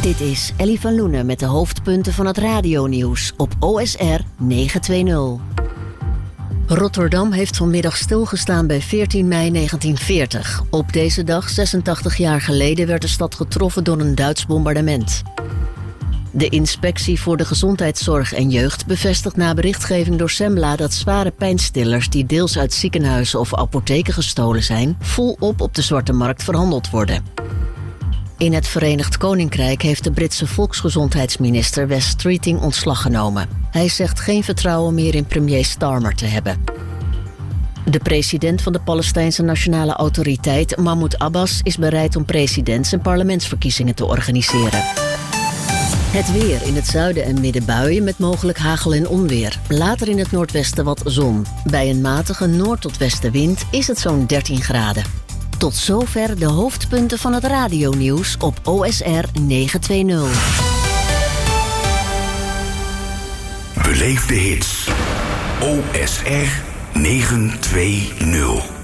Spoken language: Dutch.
Dit is Ellie van Loenen met de hoofdpunten van het radionieuws op OSR 920. Rotterdam heeft vanmiddag stilgestaan bij 14 mei 1940. Op deze dag, 86 jaar geleden, werd de stad getroffen door een Duits bombardement. De Inspectie voor de Gezondheidszorg en Jeugd bevestigt na berichtgeving door Sembla dat zware pijnstillers die deels uit ziekenhuizen of apotheken gestolen zijn, volop op de zwarte markt verhandeld worden. In het Verenigd Koninkrijk heeft de Britse volksgezondheidsminister Wes Streeting ontslag genomen. Hij zegt geen vertrouwen meer in premier Starmer te hebben. De president van de Palestijnse Nationale Autoriteit, Mahmoud Abbas, is bereid om presidents- en parlementsverkiezingen te organiseren. Het weer: in het zuiden en midden buien met mogelijk hagel en onweer. Later in het noordwesten wat zon. Bij een matige noord- tot westenwind is het zo'n 13 graden. Tot zover de hoofdpunten van het radionieuws op OSR 920. Beleef de hits. OSR 920.